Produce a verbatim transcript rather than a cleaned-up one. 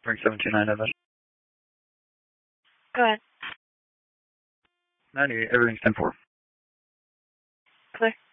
Bring seven two nine Evan. Go ahead. ninety-eight, everything's ten four. Clear.